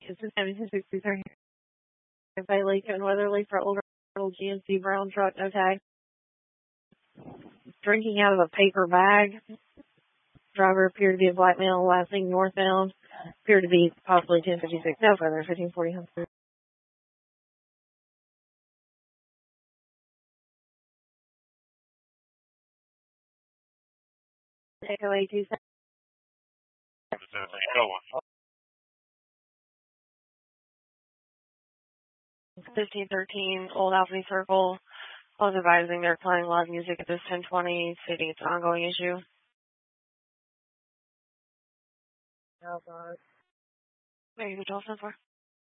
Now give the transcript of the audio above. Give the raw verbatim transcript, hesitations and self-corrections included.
It's seventeen sixty-three. By Lake and Weatherly for older G M C brown truck, no tag. Drinking out of a paper bag. Driver appeared to be a black male, last name northbound. Appeared to be possibly ten fifty-six. No further, fifteen forty. Echo eight two seven. fifteen thirteen, Old Albany Circle. I was advising they're playing live music at this ten twenty, stating it's an ongoing issue. Oh, God. Maybe the Dolphin for?